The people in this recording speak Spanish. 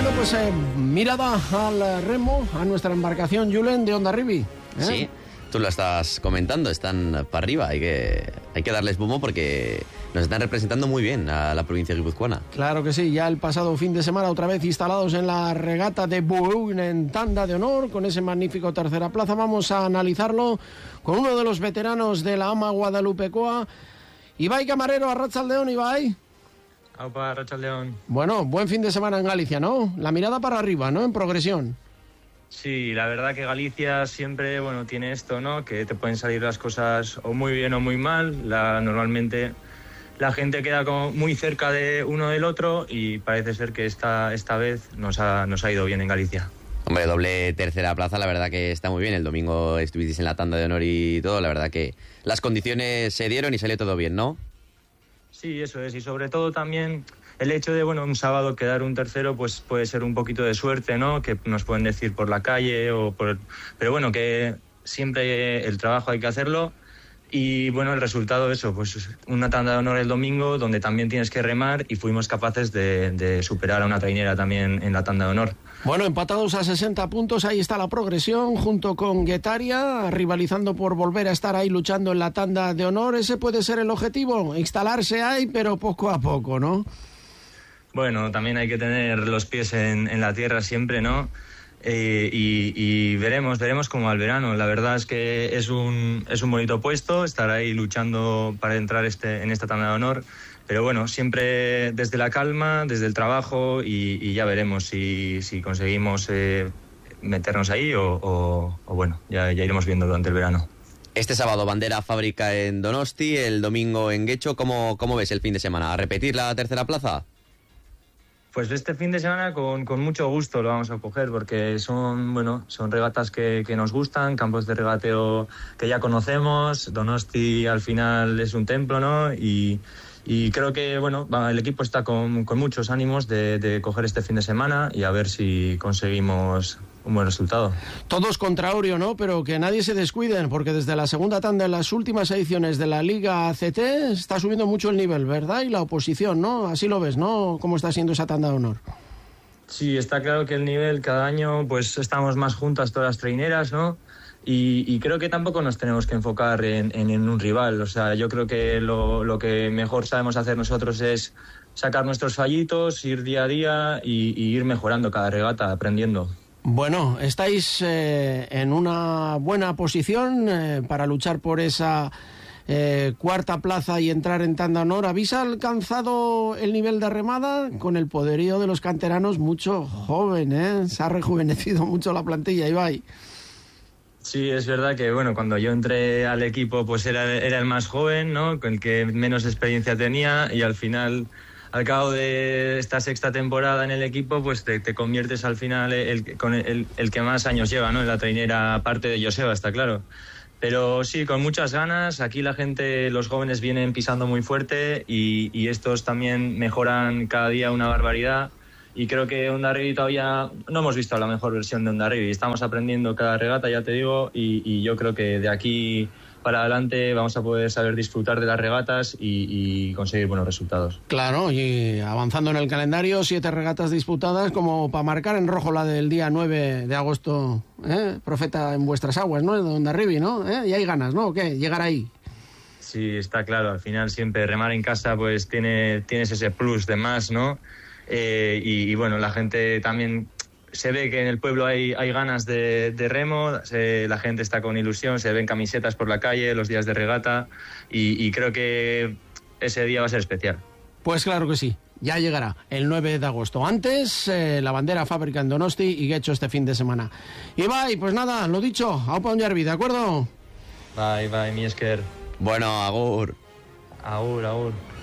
Bueno, pues mirada al remo, a nuestra embarcación Julen de Hondarribia. Sí, tú lo estás comentando, están para arriba, hay que darles bombo porque nos están representando muy bien a la provincia guipuzcoana. Claro que sí, ya el pasado fin de semana otra vez instalados en la regata de Bueún en tanda de honor, con ese magnífico tercera plaza. Vamos a analizarlo con uno de los veteranos de la AMA Guadalupecoa, Ibai Camarero. Arratsaldeon, Ibai. Aupa, Arratsaldeon. Bueno, buen fin de semana en Galicia, ¿no? La mirada para arriba, ¿no? En progresión. Sí, la verdad que Galicia siempre, tiene esto, ¿no? Que te pueden salir las cosas o muy bien o muy mal. Normalmente la gente queda como muy cerca de uno del otro y parece ser que esta vez nos ha ido bien en Galicia. Hombre, doble tercera plaza, la verdad que está muy bien. El domingo estuvisteis en la tanda de honor y todo, la verdad que las condiciones se dieron y salió todo bien, ¿no? Sí, eso es, y sobre todo también el hecho de, un sábado quedar un tercero, pues puede ser un poquito de suerte, ¿no? Que nos pueden decir por la calle pero bueno, que siempre el trabajo hay que hacerlo. Y el resultado de eso, pues una tanda de honor el domingo donde también tienes que remar y fuimos capaces de superar a una trainera también en la tanda de honor. Bueno, empatados a 60 puntos, ahí está la progresión junto con Guetaria, rivalizando por volver a estar ahí luchando en la tanda de honor. Ese puede ser el objetivo, instalarse ahí, pero poco a poco, ¿no? Bueno, también hay que tener los pies en la tierra siempre, ¿no? Y veremos cómo va el verano. La verdad es que es un bonito puesto estar ahí luchando para entrar en esta tanda de honor, pero siempre desde la calma, desde el trabajo y ya veremos si conseguimos meternos ahí o ya iremos viendo durante el verano. Este sábado bandera fábrica en Donosti, el domingo en Guecho. ¿Cómo ves el fin de semana? ¿A repetir la tercera plaza? Pues este fin de semana con mucho gusto lo vamos a coger porque son regatas que nos gustan, campos de regateo que ya conocemos. Donosti al final es un templo, ¿no? Y creo que el equipo está con muchos ánimos de coger este fin de semana y a ver si conseguimos un buen resultado. Todos contra Orio, ¿no? Pero que nadie se descuiden, porque desde la segunda tanda en las últimas ediciones de la Liga ACT está subiendo mucho el nivel, ¿verdad? Y la oposición, ¿no? Así lo ves, ¿no? ¿Cómo está siendo esa tanda de honor? Sí, está claro que el nivel cada año, pues estamos más juntas todas las traineras, ¿no? Y creo que tampoco nos tenemos que enfocar en un rival. O sea, yo creo que lo que mejor sabemos hacer nosotros es sacar nuestros fallitos, ir día a día y ir mejorando cada regata, aprendiendo. Bueno, estáis en una buena posición para luchar por esa cuarta plaza y entrar en tanda honor. ¿Habéis alcanzado el nivel de remada? Con el poderío de los canteranos, mucho joven, ¿eh? Se ha rejuvenecido mucho la plantilla, Ibai. Sí, es verdad que cuando yo entré al equipo pues era el más joven, ¿no? Con el que menos experiencia tenía y al final, al cabo de esta sexta temporada en el equipo, pues te conviertes al final el que más años lleva, ¿no? En la trainera, aparte de Joseba, está claro. Pero sí, con muchas ganas. Aquí la gente, los jóvenes vienen pisando muy fuerte y estos también mejoran cada día una barbaridad. Y creo que Hondarribia todavía no hemos visto la mejor versión de Hondarribia. Estamos aprendiendo cada regata, ya te digo, y yo creo que de aquí para adelante vamos a poder saber disfrutar de las regatas y conseguir buenos resultados. Claro, y avanzando en el calendario, 7 regatas disputadas, como para marcar en rojo la del día 9 de agosto, profeta en vuestras aguas, ¿no? De Hondarribia, ¿no? Y hay ganas, ¿no? ¿O qué? Llegar ahí. Sí, está claro. Al final siempre remar en casa pues tienes ese plus de más, ¿no? La gente también se ve que en el pueblo hay ganas de remo, la gente está con ilusión, se ven camisetas por la calle los días de regata y creo que ese día va a ser especial. Pues claro que sí, ya llegará el 9 de agosto. Antes, la bandera fábrica en Donosti y Guecho este fin de semana. Ibai, pues nada, lo dicho, aupa Hondarribia, ¿de acuerdo? Bye, mi Esker. Bueno, agur. Agur.